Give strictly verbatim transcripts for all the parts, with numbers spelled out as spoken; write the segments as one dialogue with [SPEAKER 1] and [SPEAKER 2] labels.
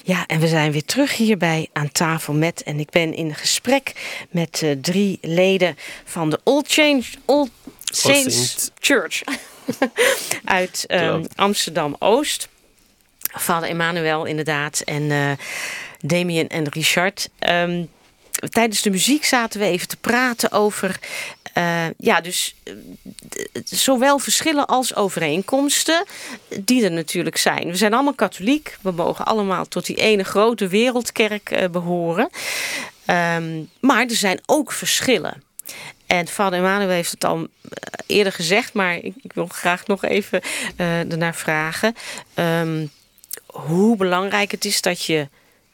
[SPEAKER 1] Ja, en we zijn weer terug hierbij aan tafel met... en ik ben in gesprek met uh, drie leden van de All, Change, All Saints
[SPEAKER 2] Saint.
[SPEAKER 1] Church uit um, Amsterdam-Oost. Vader Emmanuel inderdaad en uh, Damien en Richard. Um, tijdens de muziek zaten we even te praten over... Uh, ja, dus uh, zowel verschillen als overeenkomsten die er natuurlijk zijn. We zijn allemaal katholiek. We mogen allemaal tot die ene grote wereldkerk uh, behoren. Um, maar er zijn ook verschillen. En vader Emmanuel heeft het al eerder gezegd, maar ik, ik wil graag nog even uh, ernaar vragen. Um, hoe belangrijk het is dat je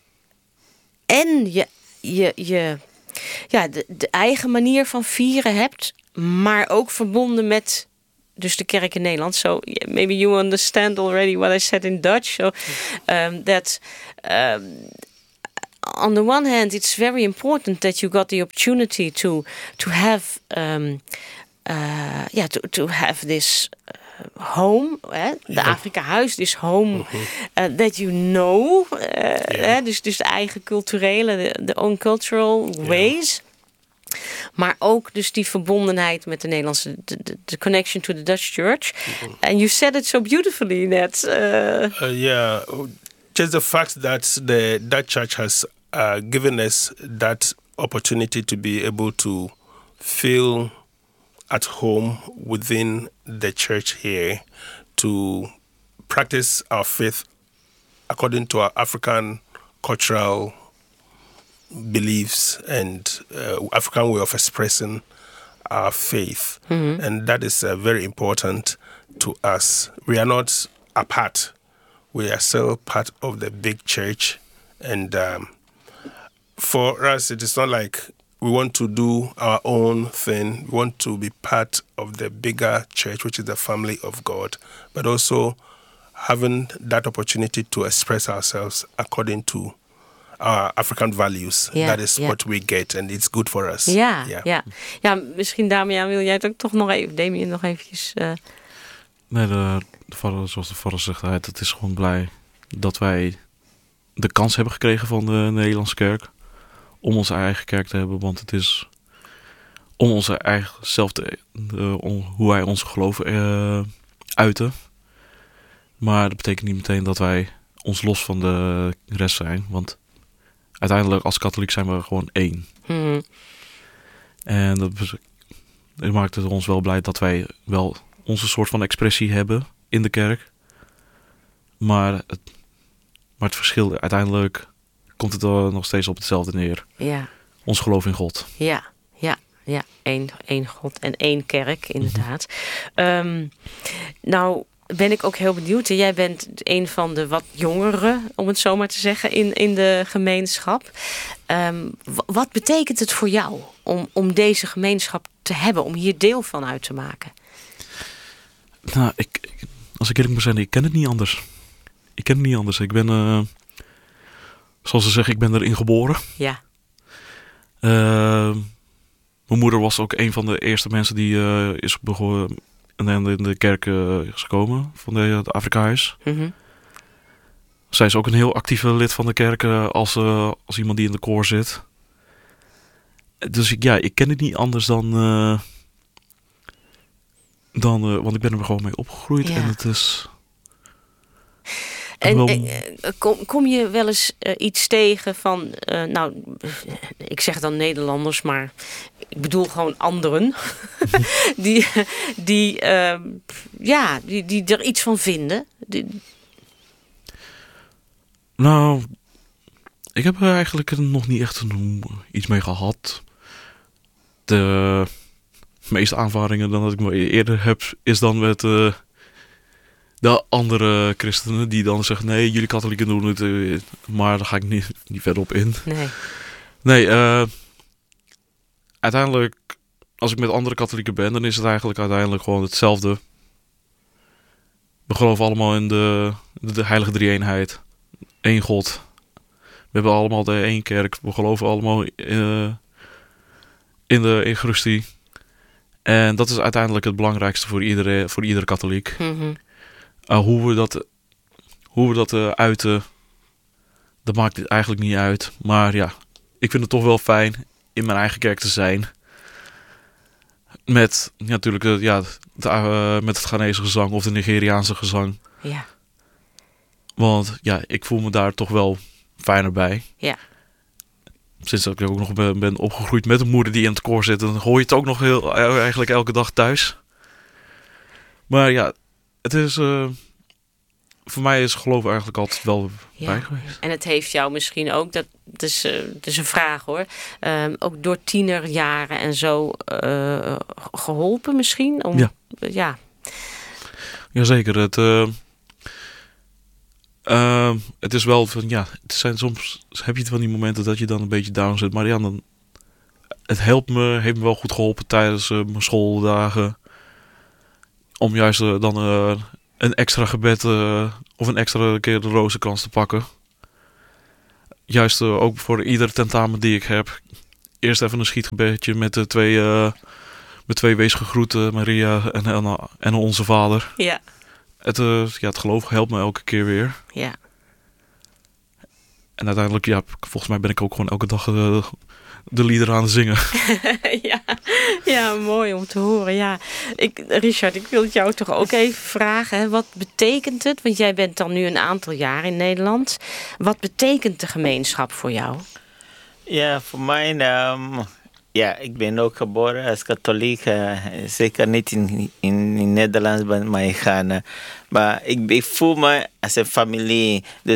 [SPEAKER 1] en je, je, je ja, de, de eigen manier van vieren hebt, maar ook verbonden met dus de kerk in Nederland. So maybe you understand already what I said in Dutch. So um, that um, on the one hand, it's very important that you got the opportunity to to have um, uh, yeah to to have this uh, home, eh? de
[SPEAKER 2] Ja.
[SPEAKER 1] Afrika Huis, this home
[SPEAKER 2] Uh-huh.
[SPEAKER 1] uh, that you know, uh,
[SPEAKER 2] Ja.
[SPEAKER 1] eh? dus dus de eigen culturele, de, de own cultural ways. Ja. Maar ook dus die verbondenheid met de Nederlandse, de connection to the Dutch Church.
[SPEAKER 2] Uh-huh.
[SPEAKER 1] And you said it so beautifully, net. Uh,
[SPEAKER 2] Uh, yeah, just the fact that the Dutch Church has uh, given us that opportunity to be able to feel at home within the church here, to practice our faith according to our African cultural beliefs and uh, African way of expressing our faith. Mm-hmm. And that is uh, very important to us. We are not apart. We are still part of the big church. And um, for us, it is not like we want to do our own thing. We want to be part of the bigger church, which is the family of God, but also having that opportunity to express ourselves according to our African values.
[SPEAKER 1] Yeah,
[SPEAKER 2] that is
[SPEAKER 1] yeah.
[SPEAKER 2] what we get, and it's good for us.
[SPEAKER 1] Ja,
[SPEAKER 2] yeah.
[SPEAKER 1] ja. ja, misschien Damian, wil jij het ook toch nog even, Damien, nog eventjes... Uh...
[SPEAKER 3] Nee, de, de vader, zoals de vader zegt, het is gewoon blij dat wij de kans hebben gekregen van de Nederlandse kerk om onze eigen kerk te hebben, want het is om onze eigen zelf te, de, om, hoe wij onze geloof uh, uiten. Maar dat betekent niet meteen dat wij ons los van de rest zijn, want uiteindelijk als katholiek zijn we gewoon één.
[SPEAKER 1] Hmm.
[SPEAKER 3] En dat, dat maakt het ons wel blij dat wij wel onze soort van expressie hebben in de kerk. Maar het, maar het verschil uiteindelijk komt het er nog steeds op hetzelfde neer.
[SPEAKER 1] Ja.
[SPEAKER 3] Ons geloof in God.
[SPEAKER 1] Ja, ja, ja. Eén, één God en één kerk, inderdaad. Mm-hmm. Um, nou ben ik ook heel benieuwd. Jij bent een van de wat jongeren, om het zo maar te zeggen, in, in de gemeenschap. Um, w- wat betekent het voor jou om, om deze gemeenschap te hebben, om hier deel van uit te maken?
[SPEAKER 3] Nou, ik, ik, als ik eerlijk moet zijn, ik ken het niet anders. Ik ken het niet anders. Ik ben, uh, zoals ze zeggen, ik ben erin geboren.
[SPEAKER 1] Ja.
[SPEAKER 3] Uh, mijn moeder was ook een van de eerste mensen die uh, is begonnen en in de kerk uh, is gekomen van de, de Afrika Huis.
[SPEAKER 1] Mm-hmm.
[SPEAKER 3] Zij is ook een heel actieve lid van de kerk uh, als, uh, als iemand die in de koor zit. Dus ik, ja, ik ken het niet anders dan... Uh, dan uh, want ik ben er gewoon mee opgegroeid. Ja. En het is...
[SPEAKER 1] En
[SPEAKER 3] wel...
[SPEAKER 1] uh, kom, kom je wel eens uh, iets tegen van... Uh, nou, ik zeg dan Nederlanders, maar ik bedoel gewoon anderen. die, die, uh, ja, die, die er iets van vinden. Die...
[SPEAKER 3] Nou, ik heb er eigenlijk nog niet echt iets mee gehad. De meeste aanvaringen dan dat ik me eerder heb, is dan met uh, de andere christenen die dan zeggen, nee, jullie katholieken doen het, uh, maar daar ga ik niet, niet verder op in.
[SPEAKER 1] Nee.
[SPEAKER 3] Nee, uh, uiteindelijk, als ik met andere katholieken ben, dan is het eigenlijk uiteindelijk gewoon hetzelfde. We geloven allemaal in de, de heilige drie-eenheid. Eén God. We hebben allemaal de één kerk. We geloven allemaal in, in de Eucharistie. En dat is uiteindelijk het belangrijkste voor iedere, voor iedere katholiek.
[SPEAKER 1] Mm-hmm.
[SPEAKER 3] Uh, hoe we dat, hoe we dat uh, uiten, dat maakt het eigenlijk niet uit. Maar ja, ik vind het toch wel fijn in mijn eigen kerk te zijn. Met ja, natuurlijk uh, ja, de, uh, met het Ghanese gezang of de Nigeriaanse gezang.
[SPEAKER 1] Ja.
[SPEAKER 3] Want ja, ik voel me daar toch wel fijner bij.
[SPEAKER 1] Ja.
[SPEAKER 3] Sinds dat ik ook nog ben, ben opgegroeid met een moeder die in het koor zit, dan hoor je het ook nog heel, eigenlijk elke dag thuis. Maar ja, het is... Uh, voor mij is geloof eigenlijk altijd wel
[SPEAKER 1] ja.
[SPEAKER 3] bij geweest.
[SPEAKER 1] En het heeft jou misschien ook, dat, dat, is, uh, dat is een vraag hoor, um, ook door tienerjaren en zo uh, geholpen misschien? Om,
[SPEAKER 3] ja.
[SPEAKER 1] Uh, ja.
[SPEAKER 3] Jazeker. Het, uh, uh, het is wel van, ja, het zijn soms, heb je van die momenten dat je dan een beetje down zit. Maar ja, dan, het helpt me, heeft me wel goed geholpen tijdens uh, mijn schooldagen. Om juist uh, dan... Uh, een extra gebed uh, of een extra keer de rozenkrans te pakken. Juist uh, ook voor ieder tentamen die ik heb. Eerst even een schietgebedje met de twee, uh, met twee wees gegroeten, Maria en, en, en onze vader.
[SPEAKER 1] Ja.
[SPEAKER 3] Het, uh, ja, het geloof helpt me elke keer weer.
[SPEAKER 1] Ja.
[SPEAKER 3] En uiteindelijk, ja, volgens mij ben ik ook gewoon elke dag uh, de liederen aan het zingen.
[SPEAKER 1] ja. ja, mooi om te horen. Ja. Ik, Richard, ik wil het jou toch ook even vragen. Hè? Wat betekent het? Want jij bent dan nu een aantal jaar in Nederland. Wat betekent de gemeenschap voor jou?
[SPEAKER 4] Ja, voor mij... Um, ja, ik ben ook geboren als katholiek. Uh, zeker niet in, in, in Nederland, maar in Ghana. Maar ik, ik voel me als een familie. Dus